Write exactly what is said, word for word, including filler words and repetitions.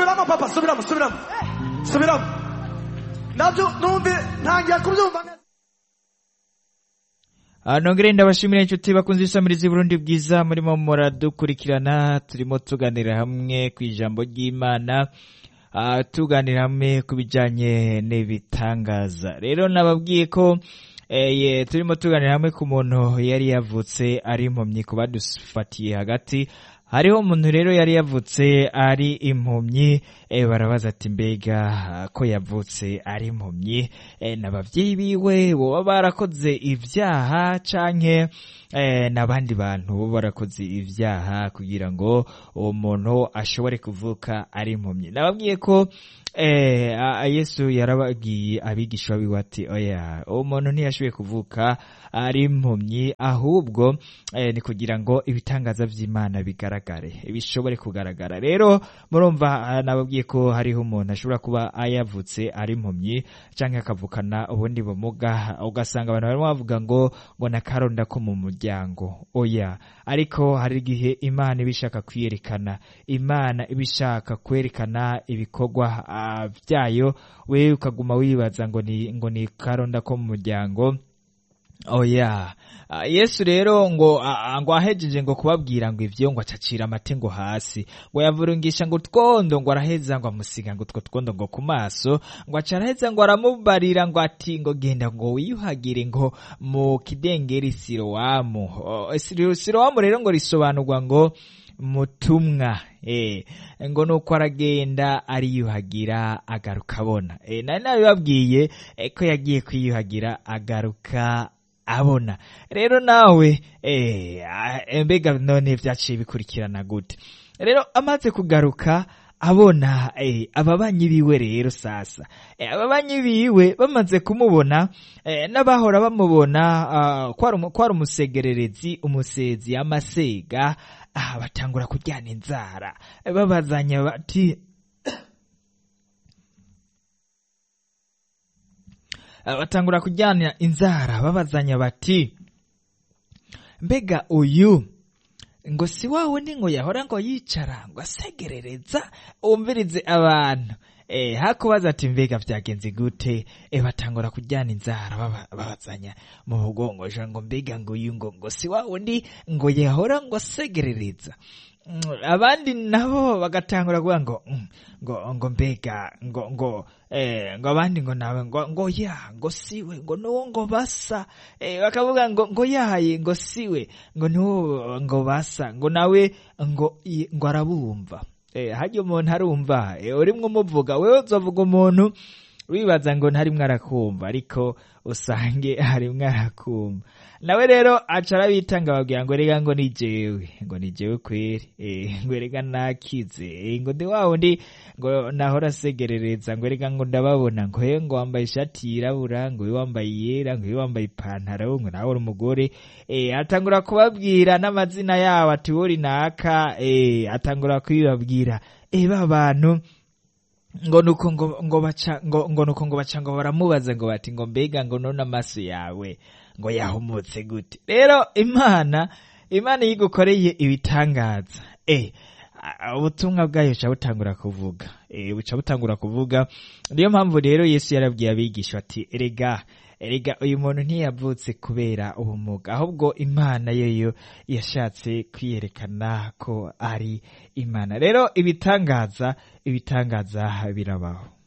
subiramo papa subiramo subiramo subiramo nabyo numve ntangira kubyumva neza. Nongere ndabashimira inshuti bakunze isamiriza Burundi bwiza murimo muradukurikirana, turimo tuganira hamwe ku ijambo ry'Imana, uh, tuganira hamwe ku bijanye n'ibitangaza. Rero nababwiye ko eh turimo tuganira hamwe ku muntu yari yavutse ari impumyi, kuba dufatiye hagati. Hariho umuntu rero yari yavutse ari impumyi, e, barabaza ati mbega ko yavutse ari impumyi e, n'abavyeyi biwe boba barakoze ivyaha canke e, n'abandi bantu bo barakoze ivyaha kugira ngo uwo muntu ashobore kuvuka ari impumyi. Nababwiye ko eh Yesu yarabagiye abigishwa biwe ati oya, uwo muntu ntiyashoboye kuvuka ari impumyi, ahubwo eh, ni kugira ngo ibitangaza vy'Imana bigaragare, bishobore kugaragara. Rero murumva nababwiye ko hariho umuntu ashobora kuba ayavutse ari impumyi canke akavukana ubundi bumuga, ugasanga abantu barimo bavuga ngo ngo nakaronda ko mu muryango. Oya, ariko hari igihe Imana ibishaka kwiyerekana, Imana ibishaka kwerekana ibikorwa uh, vyayo, we ukaguma wibaza ngo ni ngo ni karonda ko mu muryango. Oya, uh, Yesu rero ngo uh, ngo ahejeje ngo kubabwira ngo ivyo ngo acacira amate ngo hasi, ngo yavurungisha ngo twondo ngo araheza ngo amusiga ngo two twondo ngo ku maso, ngo acaraheza ngo aramubarira ngo ati ngo genda ngo wiyuhagire ngo mu kidengeri Siloamu. Uh, Siloamu rero ngo risobanurwa ngo mutumwa, eh ngo nuko aragenda ariyuhagira agaruka abona. Eh nari nabibabwiye eh, ko yagiye kwiyuhagira agaruka abona. Rero nawe eh mbega none vyaciye bikurikirana gute? Rero amaze kugaruka abona eh ababanyi biwe rero sasa eh ababanyi biwe bamaze kumubona, eh n'abahora bamubona uh, kwari kwari umusegererezi, umusezi amasega, ah batangura kujyana inzara babazanya bati batangura kujyana inzara babazanya bati mbega uyu ngo si wawe ni ngo yahora ngo yicara ngo asegerereza umvirize abantu. Eh hakubaza ati mbega vyagenze gute? Eh batangura kujyana inzara babazanya mu mugongo ngo mbega ngo uyu ngo ngo si wawe ndi ngo yahora ngo asegerereza. Abandi nabo bagatangura kuvuga ngo ngo ngo mbega ngo ngo eh ngo abandi ngo nawe ngo ngo ya ngo siwe ngo no ngo basa, eh bakavuga ngo ngo yaye ngo siwe ngo no ngo basa, ngo nawe ngo ngo arabumva. Eh hajyo umuntu arumva, eh urimwe umuvuga, wewe uzovuga umuntu wibaza ngo ntari mwarakumva ariko usange hari mwarakumva. Nawe rero acara bitanga babwira ngo rega ngo ni jewe, ngo ni jewe kweri, eh ngo rega nakize, eh ngo ndi wawo ndi ngo nahora segerereza, ngo rega ngo ndababona ngo he ngo wambaye ishati yirabura, ngo wambaye yera, ngo wambaye ipantaro, ngo nawe uri umugore. Eh atangura kubabwira n'amazina yabo ati wori naka, eh atangura kwibabwira eh babantu ngo nuko ngo ngo baca ngo ngo nuko ngo baca ngo baramubaza ngo bati ngo mbega ngo none amaso yawe ngo yahumutse gute? Rero Imana Imana yigukoreye ibitangaza, eh ubutumwa bwayo cha butangura kuvuga, eh buca butangura kuvuga. Niyo mpamvu rero Yesu yarabwiye abigisha ati erega erega uyu muntu ntiyavutse kubera ubumuga, ahubwo Imana yeyo yashatse kwiyerekana ko ari Imana. Rero ibitangaza ibitangaza birabaho.